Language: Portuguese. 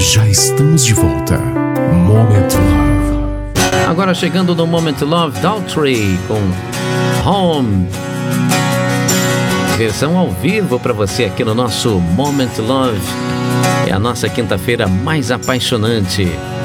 Já estamos de volta. Moment Love. Agora chegando no Moment Love, Daltrey com Home. Versão ao vivo para você aqui no nosso Moment Love. É a nossa quinta-feira mais apaixonante.